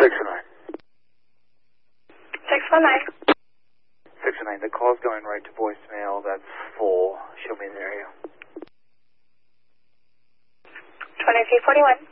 609. 619. 609. The call's going right to voicemail. That's full. Show me the area. 2341.